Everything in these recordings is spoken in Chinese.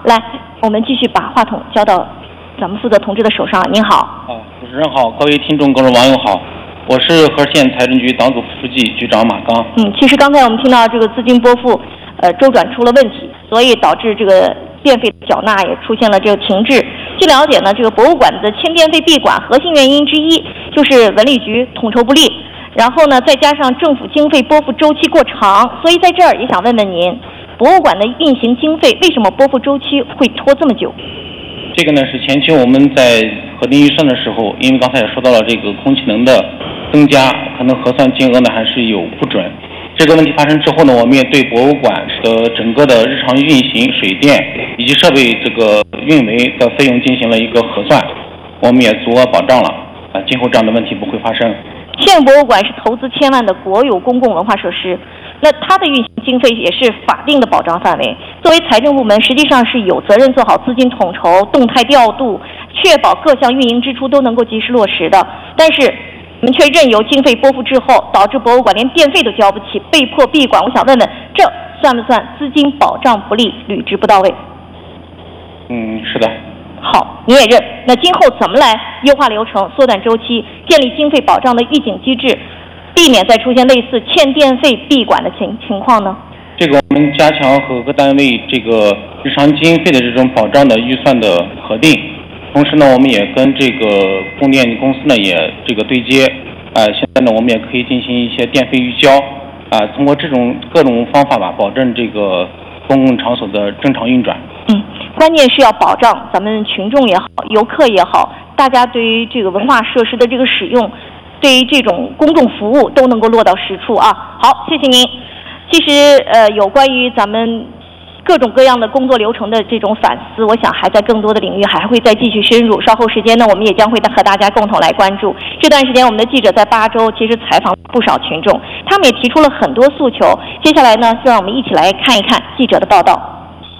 来，我们继续把话筒交到咱们负责同志的手上。您好。 主持人好，各位听众、各位网友好，我是和县财政局党组副书记局长马刚。 其实刚才我们听到这个资金拨付周转出了问题，所以导致这个电费缴纳也出现了这个停滞。据了解呢，这个博物馆的欠电费闭馆核心原因之一就是文旅局统筹不力，然后呢再加上政府经费拨付周期过长，所以在这儿也想问问您，博物馆的运行经费为什么拨付周期会拖这么久？ 这个呢是前期我们在核定预算的时候，因为刚才也说到了这个空气能的增加，可能核算金额呢还是有不准。这个问题发生之后呢，我们也对博物馆的整个的日常运行、水电以及设备这个运维的费用进行了一个核算，我们也足额保障了今后这样的问题不会发生。 县博物馆是投资千万的国有公共文化设施，那它的运行经费也是法定的保障范围。作为财政部门，实际上是有责任做好资金统筹、动态调度，确保各项运营支出都能够及时落实的。但是你们却任由经费拨付滞后，导致博物馆连电费都交不起，被迫闭馆。我想问问，这算不算资金保障不力、履职不到位？ 是的。 好，你也认。那今后怎么来优化流程、缩短周期，建立经费保障的预警机制，避免再出现类似欠电费闭馆的情况呢？ 这个我们加强和各单位这个日常经费的这种保障的预算的核定，同时呢，我们也跟这个供电公司呢也这个对接。现在呢，我们也可以进行一些电费预交。通过这种各种方法吧，保证这个公共场所的正常运转。 关键是要保障咱们群众也好，游客也好，大家对于这个文化设施的这个使用，对于这种公众服务都能够落到实处啊。好，谢谢您。其实有关于咱们各种各样的工作流程的这种反思，我想还在更多的领域还会再继续深入。稍后时间呢，我们也将会和大家共同来关注。这段时间我们的记者在巴州其实采访不少群众，他们也提出了很多诉求。接下来呢，就让我们一起来看一看记者的报道。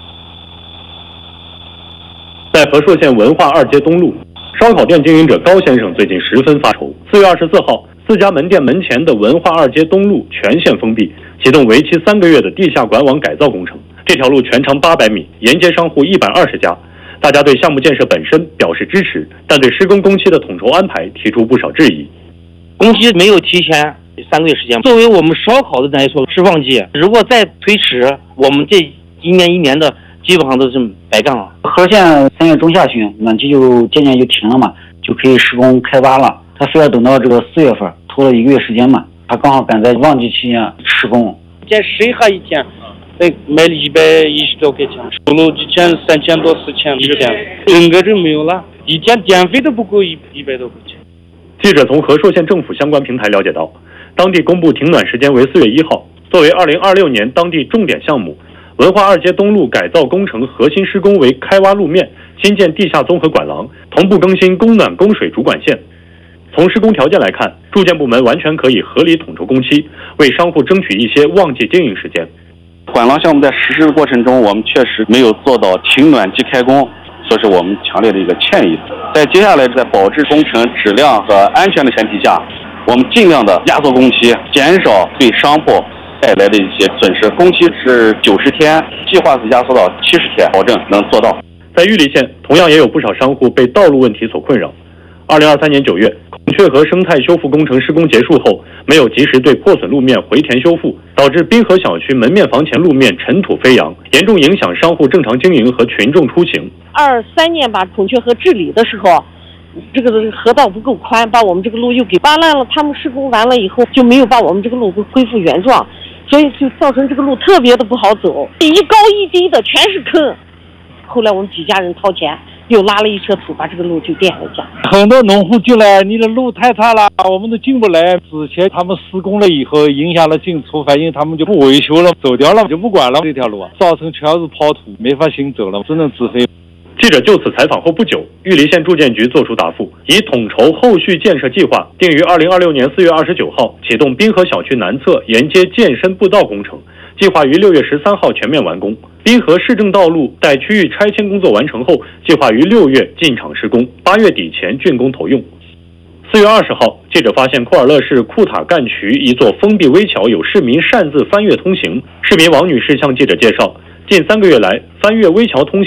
在和硕县文化2街东路，烧烤店经营者高先生最近十分发愁。4月24号，4家门店门前的文化2街东路全线封闭，启动为期3个月的地下管网改造工程。这条路全长800米，沿街商户120家。大家对项目建设本身表示支持，但对施工工期的统筹安排提出不少质疑。 工期没有提前3个月时间，作为我们烧烤的来说是旺季，如果再推迟，我们这一年的基本上都是白干了。 和县3月中下旬暖气就渐渐就停了嘛，就可以施工开挖了。他非要等到这个4月份，拖了1个月时间嘛。他刚好赶在旺季期间施工。 在水哈一天，卖了110多块钱，收入之前3000多4000一天，整个就没有了，一天电费都不够100多块钱。 记者从和硕县政府相关平台了解到，当地公布停暖时间为4月1号，作为2026年当地重点项目。文化2街东路改造工程核心施工为开挖路面、新建地下综合管廊，同步更新供暖供水主管线。从施工条件来看，住建部门完全可以合理统筹工期，为商户争取一些旺季经营时间。 管廊项目在实施的过程中，我们确实没有做到停暖即开工，这是我们强烈的一个歉意。在接下来在保质工程质量和安全的前提下，我们尽量的压缩工期，减少对商户带来的一些损失。工期是90天，计划是压缩到70天，保证能做到。 在玉里县，同样也有不少商户被道路问题所困扰。2023年9月，孔雀河生态修复工程施工结束后，没有及时对破损路面回填修复，导致滨河小区门面房前路面尘土飞扬，严重影响商户正常经营和群众出行。 23年把孔雀河治理的时候，这个河道不够宽，把我们这个路又给扒烂了。他们施工完了以后，就没有把我们这个路恢复原状，所以就造成这个路特别的不好走，一高一低的全是坑。后来我们几家人掏钱，又拉了一车土，把这个路就垫了一下。 很多农户进来，你的路太差了，我们都进不来。之前他们施工了以后，影响了进出，反正他们就不维修了，走掉了，就不管了这条路，造成全是刨土，没法行走了，只能自费。 记者就此采访后不久，玉里县住建局作出答复，以统筹后续建设计划，定于2026年4月29号启动滨河小区南侧沿街健身步道工程，计划于6月13号全面完工。滨河市政道路待区域拆迁工作完成后，计划于6月进场施工，8月底前竣工投用。4月20号，记者发现库尔勒市库塔干渠一座封闭危桥有市民擅自翻越通行。市民王女士向记者介绍，近3个月来，翻越危桥通行